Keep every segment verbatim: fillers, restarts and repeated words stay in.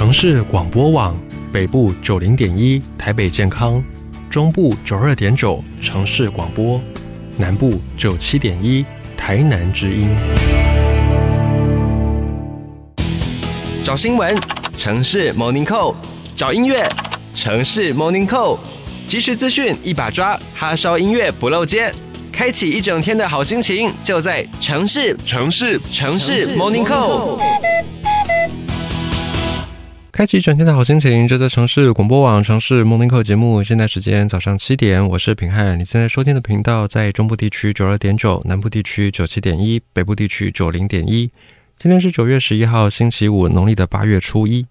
城市广播网，北部九零点一台北健康，中部九二点九城市广播，南部九七点一台南之音。 找新闻，城市 Morning Call； 找音乐，城市 Morning Call。即时资讯一把抓，哈烧音乐不漏接，开启一整天的好心情，就在城市城市城市 Morning Call。 开启一整天的好心情，就在城市广播网城市 Morning Call 节目。现在时间早上七点，我是平汉。你现在收听的频道在中部地区九二点九，南部地区九七点一，北部地区九零点一。今天是九月十一号，星期五，农历的八月初一。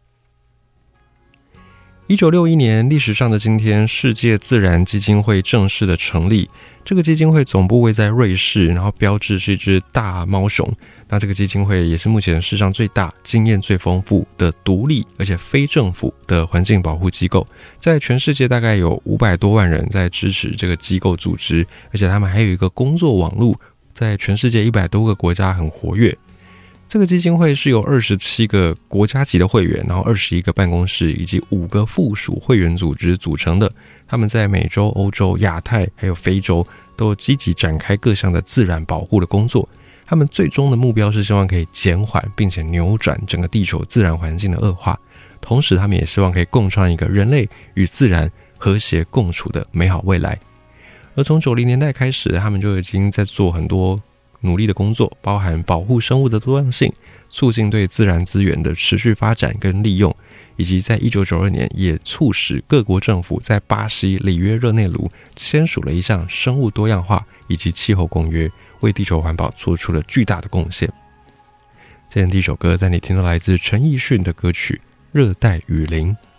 一九六一年，历史上的今天，世界自然基金会正式的成立。这个基金会总部位在瑞士，然后标志是一只大猫熊。那这个基金会也是目前世上最大、经验最丰富的独立而且非政府的环境保护机构，在全世界大概有五百多万人在支持这个机构组织，而且他们还有一个工作网络，在全世界一百多个国家很活跃。这个基金会是由二十七个国家级的会员，然后二十一个办公室以及五个附属会员组织组成的。他们在美洲、欧洲、亚太还有非洲都积极展开各项的自然保护的工作。他们最终的目标是希望可以减缓并且扭转整个地球自然环境的恶化，同时他们也希望可以共创一个人类与自然和谐共处的美好未来。而从九零年代开始，他们就已经在做很多努力的工作，包含保护生物的多样性，促进对自然资源的持续发展跟利用，以及在一九九二年也促使各国政府在巴西里约热内卢签署了一项生物多样化以及气候公约，为地球环保做出了巨大的贡献。这样第一首歌在你听到来自陈奕迅的歌曲《热带雨林》。